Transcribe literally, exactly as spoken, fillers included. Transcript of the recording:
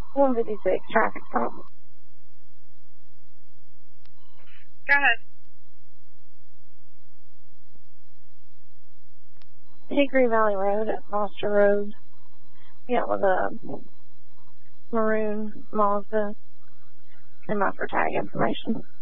one fifty-six, traffic stop. Go ahead. Hickory Valley Road at Foster Road. Yeah, with a maroon Mazda and my for tag information.